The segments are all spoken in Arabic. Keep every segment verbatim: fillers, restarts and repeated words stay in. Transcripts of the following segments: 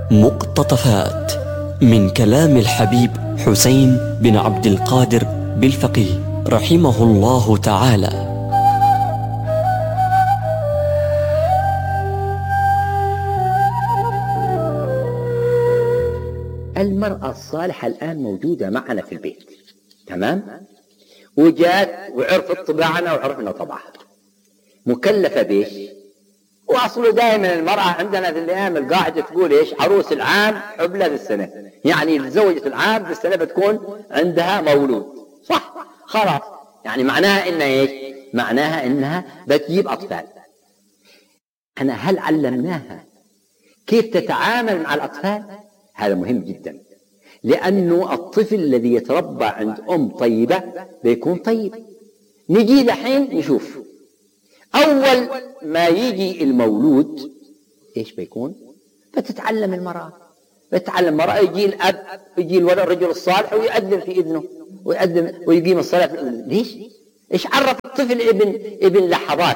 مقتطفات من كلام الحبيب حسين بن عبد القادر بالفقيه رحمه الله تعالى. المرأة الصالحة الآن موجودة معنا في البيت، تمام؟ وجات وعرفت طباعنا وعرفنا طبعها، مكلفة بيش. وأصله دائما المرأة عندنا في الأيام القاعدة تقول إيش؟ عروس العام حبلة بالسنة، يعني زوجة العام بالسنة بتكون عندها مولود، صح؟ خلاص، يعني معناها إنها إيش؟ معناها إنها بتجيب أطفال. أنا هل علمناها كيف تتعامل مع الأطفال؟ هذا مهم جدا، لأنه الطفل الذي يتربى عند أم طيبة بيكون طيب. نجي دحين نشوف أول ما يجي المولود إيش بيكون؟ فتتعلم المرأة، بتتعلم المرأة، يجي الأب، يجي الرجل الصالح ويؤذن في إذنه ويؤذن ويقيم الصلاة في الأذن. ليش؟ إيش عرف الطفل ابن ابن لحظات؟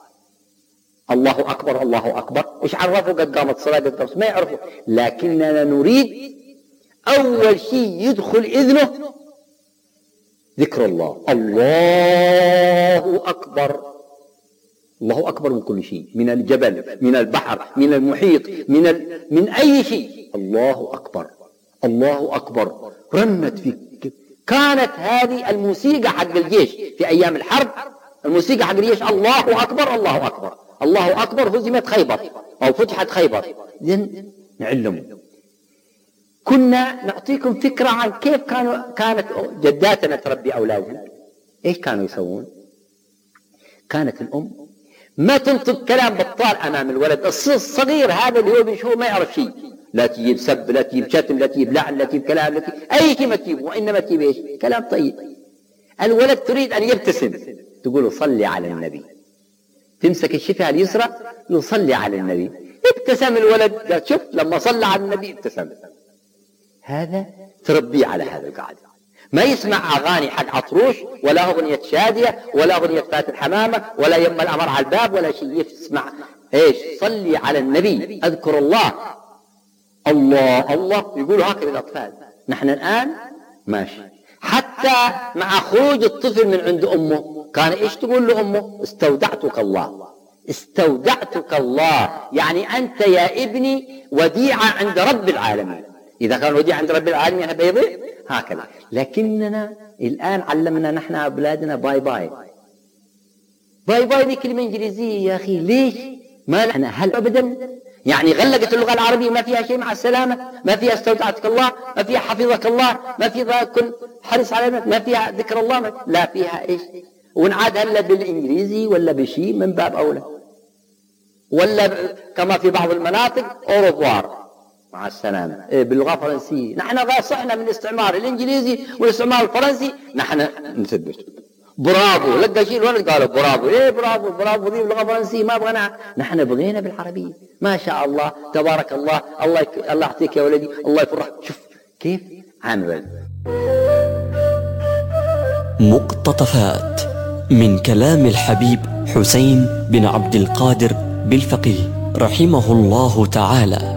الله أكبر الله أكبر، إيش عرفوا قد قامت الصلاة قد قامت؟ ما يعرفوا. لكننا نريد أول شيء يدخل إذنه ذكر الله، الله أكبر، الله أكبر من كل شيء، من الجبل، من البحر، من المحيط، من ال... من أي شيء، الله أكبر الله أكبر. رنت في كانت هذه الموسيقى حق الجيش في أيام الحرب، الموسيقى حق الجيش الله أكبر الله أكبر الله أكبر. هزمت خيبر أو فتحت خيبر. إذن نعلم. كنا نعطيكم فكرة عن كيف كانوا كانت جداتنا تربي أولادها. إيش كانوا يسوون؟ كانت الأم ما تنطق كلام بطال أمام الولد الصغير هذا اللي هو بيشوفه ما يعرف شيء، لا تجيب سب، لا تجيب شتم، لا تجيب لعن، لا تجيب كلام، لا تجيب أي شيء ما تجيب، وإنما تجيب إيش؟ كلام طيب. الولد تريد أن يبتسم، تقول صلي على النبي، تمسك الشفاه اليسرى يصلي على النبي، ابتسم الولد، قال شوف لما صلى على النبي ابتسم. هذا تربيه على هذا القاعدة. ما يسمع أغاني حق عطروش ولا أغنية شادية ولا أغنية فاتن حمامة ولا يم الأمر على الباب ولا شيء. يسمع إيش؟ صلي على النبي، أذكر الله الله الله، يقولوا هكذا الأطفال. نحن الآن ماشي، حتى مع خروج الطفل من عند أمه كان إيش تقول له أمه؟ استودعتك الله، استودعتك الله، يعني أنت يا ابني وديعة عند رب العالمين. إذا كان وديعة عند رب العالمين بيضيع هكذا. لكننا الآن علمنا نحن أولادنا باي باي. باي باي دي كلمة إنجليزية يا أخي، ليش؟ ما نحن هل أبدا يعني غلقت اللغة العربية ما فيها شيء مع السلامة، ما فيها استودعتك الله، ما فيها حفظك الله، ما فيها كن حرص على المال، ما فيها ذكر الله، ما لا فيها إيش؟ ونعاد هلا بالإنجليزي ولا بشيء من باب أولى، ولا كما في بعض المناطق أوروبوار مع السلامة إيه باللغة الفرنسية. نحن غاصحنا من الاستعمار الإنجليزي والاستعمار الفرنسي، نحن نثبت برافو، لقى شيء الولد قالوا برافو، ايه برافو برافو دي باللغة الفرنسية ما بغينا، نحن بغينا بالعربية. ما شاء الله تبارك الله، الله يك... الله يعطيك يا ولدي، الله يفرح. شوف كيف عامل. مقتطفات من كلام الحبيب حسين بن عبد القادر بالفقيه رحمه الله تعالى.